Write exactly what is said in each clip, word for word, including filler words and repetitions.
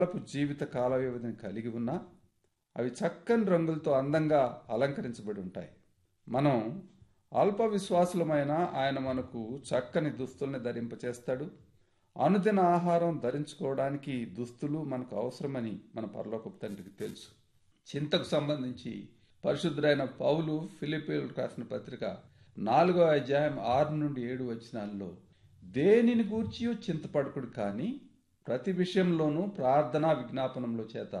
జీవిత కాల వ్యవధిని కలిగి ఉన్నా అవి చక్కని రంగులతో అందంగా అలంకరించబడి ఉంటాయి. మనం అల్ప విశ్వాసులమైన ఆయన మనకు చక్కని దుస్తుల్ని ధరింపచేస్తాడు. అనుదిన ఆహారం ధరించుకోవడానికి దుస్తులు మనకు అవసరమని మన పరలోకపు తండ్రికి తెలుసు. చింతకు సంబంధించి పరిశుద్ధుడైన పౌలు ఫిలిప్పీయులకు రాసిన పత్రిక నాలుగో అధ్యాయం ఆరు నుండి ఏడు వచనాల్లో దేనిని గూర్చి చింతపడకుడు కానీ ప్రతి విషయంలోనూ ప్రార్థనా విజ్ఞాపనముల చేత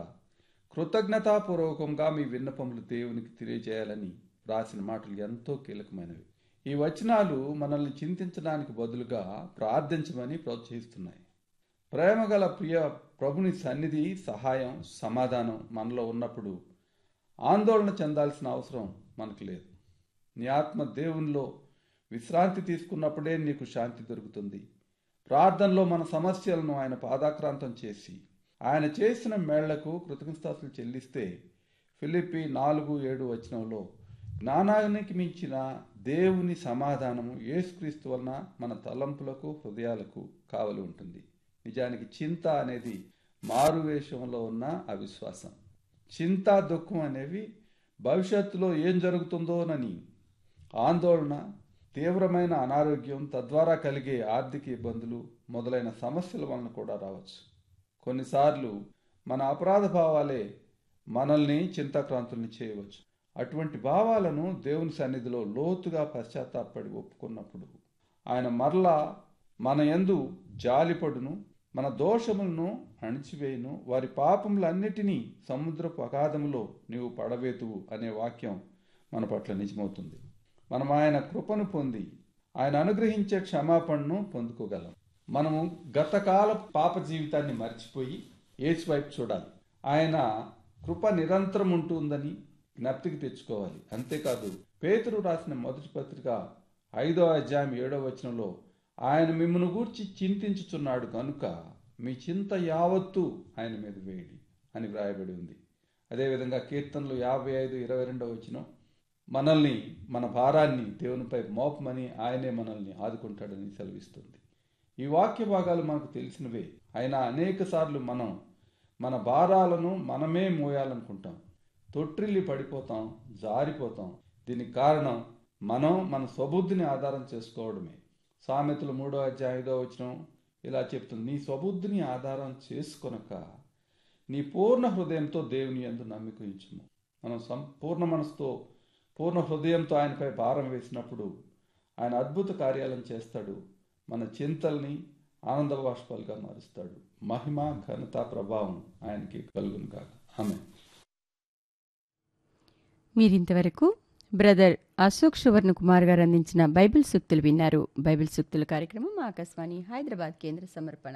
కృతజ్ఞతాపూర్వకంగా మీ విన్నపములు దేవునికి తెలియజేయాలని రాసిన మాటలు ఎంతో కీలకమైనవి. ఈ వచనాలు మనల్ని చింతించడానికి బదులుగా ప్రార్థించమని ప్రోత్సహిస్తున్నాయి. ప్రేమగల ప్రియ ప్రభుని సన్నిధి, సహాయం, సమాధానం మనలో ఉన్నప్పుడు ఆందోళన చెందాల్సిన అవసరం మనకు లేదు. నీ ఆత్మ దేవునిలో విశ్రాంతి తీసుకున్నప్పుడే నీకు శాంతి దొరుకుతుంది. ప్రార్థనలో మన సమస్యలను ఆయన పాదాక్రాంతం చేసి ఆయన చేసిన మేళ్లకు కృతజ్ఞతాస్తుతులు చెల్లిస్తే ఫిలిప్పీ నాలుగు ఏడు వచనంలో జ్ఞానానికి మించిన దేవుని సమాధానము యేసుక్రీస్తు వలన మన తలంపులకు హృదయాలకు కావలి ఉంటుంది. నిజానికి చింత అనేది మారువేషంలో ఉన్న అవిశ్వాసం. చింత, దుఃఖం అనేవి భవిష్యత్తులో ఏం జరుగుతుందోనని ఆందోళన, తీవ్రమైన అనారోగ్యం, తద్వారా కలిగే ఆర్థిక ఇబ్బందులు మొదలైన సమస్యల వలన కూడా రావచ్చు. కొన్నిసార్లు మన అపరాధ భావాలే మనల్ని చింతాక్రాంతుల్ని చేయవచ్చు. అటువంటి భావాలను దేవుని సన్నిధిలో లోతుగా పశ్చాత్తాపడి ఒప్పుకున్నప్పుడు ఆయన మరలా మన యందు జాలిపడును, మన దోషములను అణిచివేయును, వారి పాపములన్నిటినీ సముద్రపు అగాధములో నీవు పడవేతువు అనే వాక్యం మన పట్ల నిజమవుతుంది. మనం ఆయన కృపను పొంది ఆయన అనుగ్రహించే క్షమాపణను పొందుకోగలం. మనము గతకాల పాప జీవితాన్ని మర్చిపోయి యేసు వైపు చూడాలి. ఆయన కృప నిరంతరం ఉంటుందని జ్ఞప్తికి తెచ్చుకోవాలి. అంతేకాదు పేతురు రాసిన మొదటి పత్రిక ఐదో అధ్యాయం ఏడో వచనంలో ఆయన మిమ్మల్ని గూర్చి చింతించుచున్నాడు కనుక మీ చింత యావత్తు ఆయన మీద వేయడి అని వ్రాయబడి ఉంది. అదేవిధంగా కీర్తనలు యాభై ఐదు ఇరవై రెండో వచనం మనల్ని, మన భారాన్ని దేవునిపై మోపమని ఆయనే మనల్ని ఆదుకుంటాడని సెలవిస్తుంది. ఈ వాక్య భాగాలు మనకు తెలిసినవే. అయినా అనేక సార్లు మనం మన భారాలను మనమే మోయాలనుకుంటాం. తొట్టిల్లి పడిపోతాం, జారిపోతాం. దీనికి కారణం మనం మన స్వబుద్ధిని ఆధారం చేసుకోవడమే. సామెతలు మూడో అధ్యాయం ఐదో వచనం ఇలా చెప్తుంది, నీ స్వబుద్ధిని ఆధారం చేసుకొనక నీ పూర్ణ హృదయంతో దేవుని యందు నమ్మిక ఉంచుము. మనం సంపూర్ణ మనసుతో, పూర్ణ హృదయంతో ఆయనపై భారం వేసినప్పుడు ఆయన అద్భుత కార్యాలను చేస్తాడు. మన చింతల్ని ఆనంద బాష్పాలుగా మారుస్తాడు. మహిమ, ఘనత, ప్రభావం ఆయనకి కలుగును కాక. ఆమేన్. మీరింతవరకు బ్రదర్ అశోక్ సువర్ణ కుమార్ గారు అందించిన బైబిల్ సూక్తులు విన్నారు. బైబిల్ సూక్తుల కార్యక్రమం ఆకాశవాణి హైదరాబాద్ కేంద్ర సమర్పణ.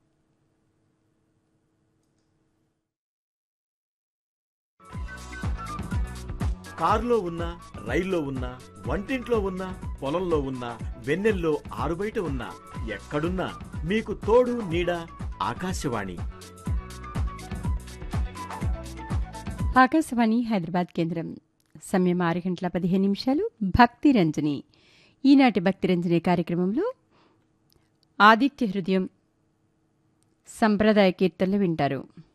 కారులో ఉన్నా, రైల్లో ఉన్నా, వంటింట్లో ఉన్నా, పొలంలో ఉన్నా, వెన్నెల్లో ఆరుబయట ఉన్నా, ఎక్కడున్నా మీకు తోడు నీడ ఆకాశవాణి. ఆకాశవాణి హైదరాబాద్ కేంద్రం. సమయం ఆరు గంటల పదిహేను నిమిషాలు. భక్తి రంజని. ఈనాటి భక్తి రంజని కార్యక్రమంలో ఆదిత్య హృదయం సంప్రదాయ కీర్తనలు వింటారు.